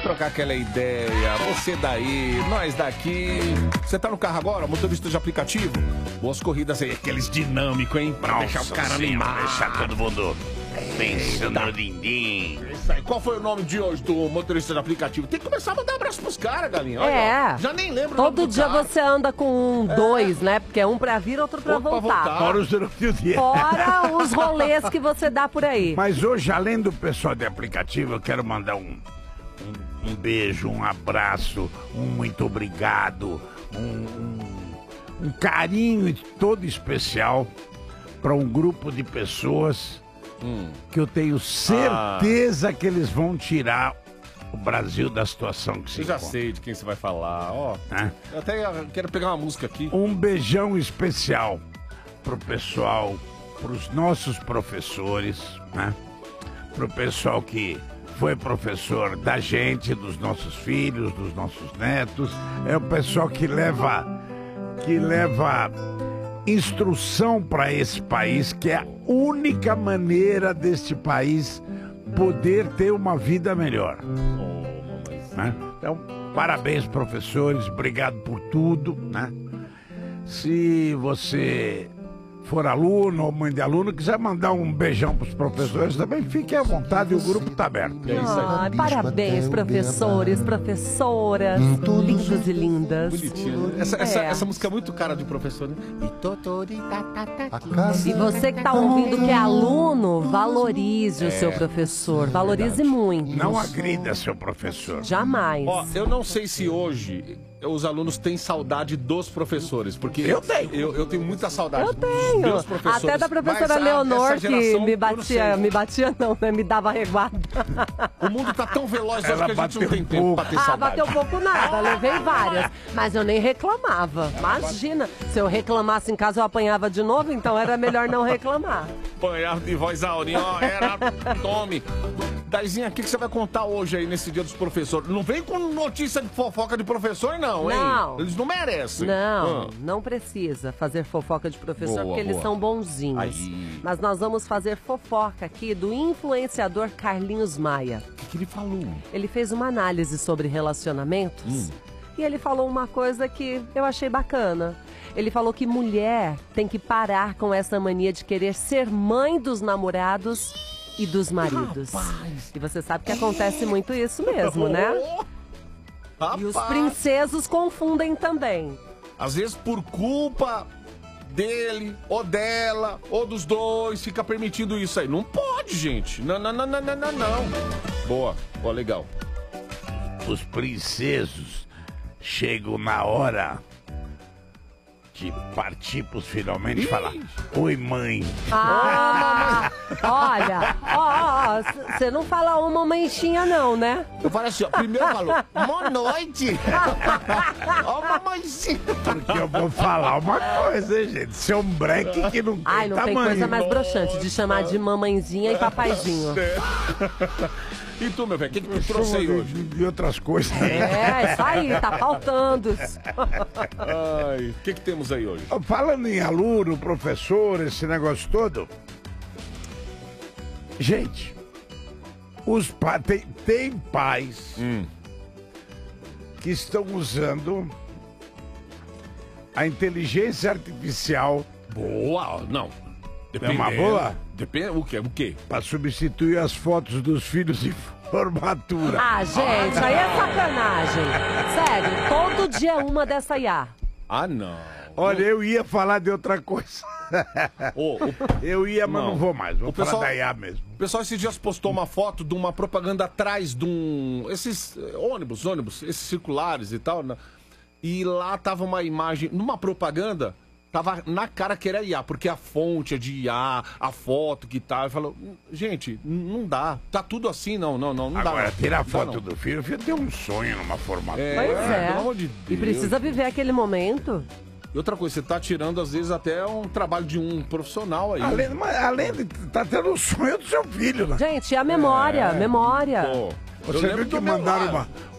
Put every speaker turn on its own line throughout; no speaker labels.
trocar aquela ideia. Você daí, nós daqui. Você tá no carro agora, motorista de aplicativo? Boas corridas aí, aqueles dinâmicos, hein? Pra deixar o cara animado.
Deixar todo mundo pensando no din-din.
Isso aí. Qual foi o nome de hoje do motorista de aplicativo? Tem que começar a mandar um abraço pros caras, galinha. Olha, ó, já nem lembro.
Todo dia você anda com dois, né? Porque é um pra vir, outro pra voltar.
Fora os durante o dia.
Fora os rolês que você dá por aí.
Mas hoje, além do pessoal de aplicativo, eu quero mandar um beijo, um abraço, um muito obrigado, um carinho todo especial para um grupo de pessoas que eu tenho certeza que eles vão tirar o Brasil da situação que se
Eu já
encontra.
sei de quem você vai falar, ó. Eu até quero pegar uma música aqui.
Um beijão especial pro pessoal, pros nossos professores, né? Pro pessoal que foi professor da gente, dos nossos filhos, dos nossos netos. É o pessoal que leva instrução para esse país, que é a única maneira deste país poder ter uma vida melhor. Né? Então, parabéns, professores, obrigado por tudo, né? Se você for aluno ou mãe de aluno, quiser mandar um beijão pros professores também, fique à vontade, o grupo tá aberto.
É isso aí.
Ai, parabéns, professores, professoras, lindos e lindas.
Bonitinho, né? Essa música é muito cara de professor, né?
E você que tá ouvindo que é aluno, valorize o seu professor, valorize muito.
Não agrida seu professor.
Jamais.
Ó, eu não sei se hoje os alunos têm saudade dos professores, porque
Eu tenho.
Eu tenho muita saudade
Eu
dos
tenho.
meus professores.
Até da professora
Mas,
Leonor,
essa
que
geração,
me
eu não sei.
batia não, né? Me dava reguada.
O mundo tá tão veloz hoje
Ela
que a gente não
bateu
tem
um
tempo
pouco.
pra ter
Ah,
saudade.
bateu pouco nada, levei várias. Mas eu nem reclamava. Imagina, se eu reclamasse em casa eu apanhava de novo, então era melhor não reclamar.
Apanhar de voz aurinha, ó, era tome. Daizinha, o que você vai contar hoje aí nesse dia dos professores? Não vem com notícia de fofoca de professor, não, hein?
Não.
Eles não merecem.
Não, não precisa fazer fofoca de professor,
Boa,
porque eles
boa.
são bonzinhos.
Aí.
Mas nós vamos fazer fofoca aqui do influenciador Carlinhos Maia.
O que ele falou?
Ele fez uma análise sobre relacionamentos e ele falou uma coisa que eu achei bacana. Ele falou que mulher tem que parar com essa mania de querer ser mãe dos namorados e dos maridos.
Rapaz.
E você sabe que acontece muito isso mesmo, né? E os
Rapaz.
princesos confundem também.
Às vezes por culpa dele, ou dela, ou dos dois, fica permitindo isso aí. Não pode, gente. Não. Boa, ó, legal.
Os princesos chegam na hora de partir pros finalmente e falar: oi, mãe.
Ah, olha, você não fala uma manchinha não, né?
Eu falei assim, ó, primeiro falou, boa noite. Ó, mamãezinha.
Porque eu vou falar uma coisa, hein, gente? Seu breque que não tem
Ai, não
tamanho.
tem coisa mais broxante de chamar de mamãezinha e papaizinho.
E tu, meu velho, o que tu trouxe aí hoje?
De outras coisas.
É, isso aí, tá faltando.
Ai, o que temos aí hoje?
Falando em aluno, professor, esse negócio todo. Gente, tem pais que estão usando a inteligência artificial.
Boa, não.
É uma boa?
Depende, o quê?
Para substituir as fotos dos filhos de formatura.
Ah, gente, aí é sacanagem. Sério, todo dia uma dessa IA.
Ah, não.
Olha, eu ia falar de outra coisa. Eu ia, mas não vou mais. Vou falar da IA mesmo.
O pessoal esses dias postou uma foto de uma propaganda atrás de esses ônibus, esses circulares e tal, né? E lá tava uma imagem, numa propaganda, tava na cara que era IA, porque a fonte é de IA, a foto que tá. Falou, gente, não dá. Tá tudo assim, não dá.
Agora, tirar a foto
não.
do filho, o filho tem um sonho numa formatura.
Pois é.
Pelo amor de Deus.
E precisa viver aquele momento.
E outra coisa, você tá tirando, às vezes, até um trabalho de um profissional aí.
Além de tá tendo o sonho do seu filho, né?
Gente, e a memória, memória.
Pô,
Você viu que mandaram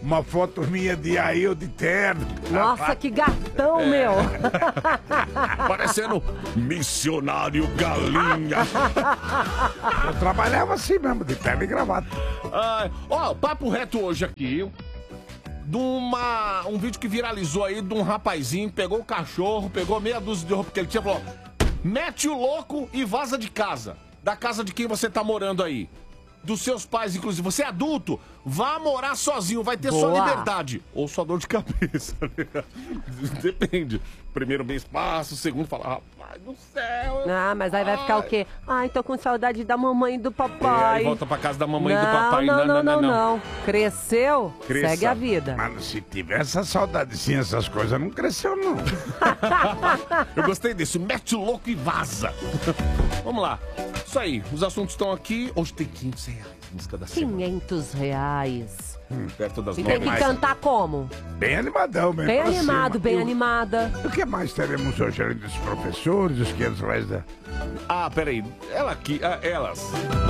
uma foto minha de aí ou de terno.
Nossa, que gatão, meu.
Parecendo missionário galinha.
Eu trabalhava assim mesmo, de terno e gravata.
Ó, papo reto hoje aqui. De um vídeo que viralizou aí de um rapazinho, pegou o cachorro, pegou meia dúzia de roupa que ele tinha e falou: mete o louco e vaza de casa. Da casa de quem você tá morando aí. Dos seus pais, inclusive. Você é adulto, vá morar sozinho, vai ter sua liberdade. Ou sua dor de cabeça. Depende. Primeiro mês passa, o segundo fala, rapaz do céu.
Ah, mas aí vai ficar o quê? Ai, tô com saudade da mamãe e do papai.
Aí volta pra casa da mamãe e do papai.
Não. Cresceu?
Cresça.
Segue a vida.
Mano, se tiver essa saudadezinha, essas coisas, não cresceu, não.
Eu gostei desse. Mete o louco e vaza. Vamos lá. Isso aí. Os assuntos estão aqui. Hoje tem R$500. Música da semana.
R$500.
Perto das
E tem que
9.
cantar como?
Bem animadão, mesmo.
Bem
pra
animado,
cima.
bem animada.
O que mais teremos hoje, além dos professores, os R$500 da...
Ah, peraí. Ela aqui. Elas.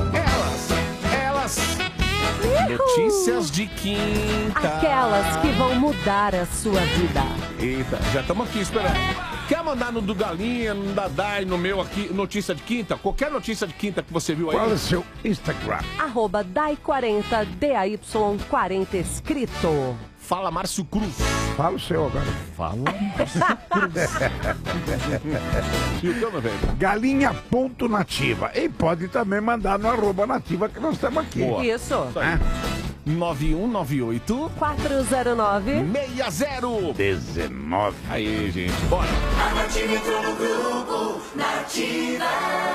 Notícias de quinta.
Aquelas que vão mudar a sua vida.
Eita, já estamos aqui esperando. Quer mandar no do Galinha, no da Dai, no meu aqui, notícia de quinta? Qualquer notícia de quinta que você viu aí.
Qual é o seu Instagram?
@Dai40, DAY40 escrito.
Fala, Márcio Cruz.
Fala o seu agora.
Fala, Márcio Cruz. E o teu, meu velho?
Galinha.nativa. E pode também mandar no @nativa que nós estamos aqui.
Boa.
Isso.
Né?
9198
409
60
19.
Aí, gente, bora.
A Nativa entrou no grupo Nativa.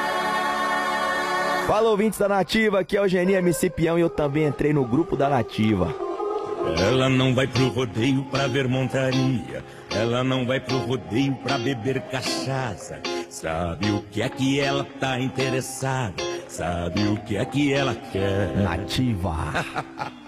Fala, ouvintes da Nativa, aqui é o Geni MC Peão e eu também entrei no grupo da Nativa.
Ela não vai pro rodeio pra ver montaria. Ela não vai pro rodeio pra beber cachaça. Sabe o que é que ela tá interessada? Sabe o que é que ela quer?
Nativa.